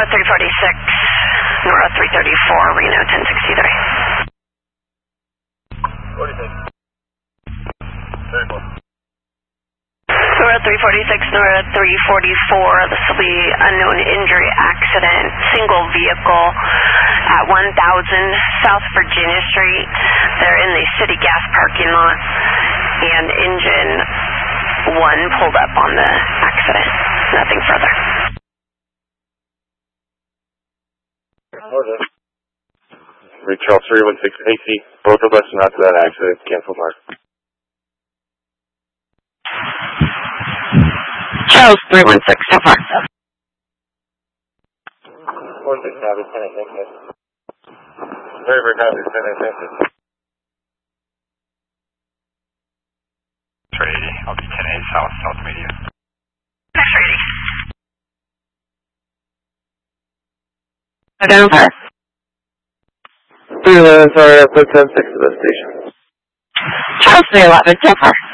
346, Nora 334, Reno 1063. What do you think? 34. Nora 346, Nora 344, this will be unknown injury accident, single vehicle at 1000 South Virginia Street. They're in the city gas parking lot, and engine 1 pulled up on the accident. Nothing further. Order. Reach Charles 316 AC. Both of us not to that accident. Cancel mark. Charles 316, so far. 46 Abbott, 10 attention. Very happy, 10 attention. 380, I'll be 10-8 South Media. Next 380. Identify. 311, sorry, I put 10-6 to the station. Charles 311, so far.